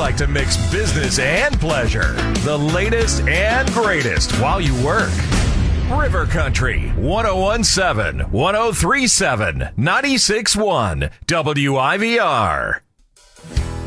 like to mix business and pleasure. The latest and greatest while you work. River Country, 1017, 1037, 96.1, WIVR.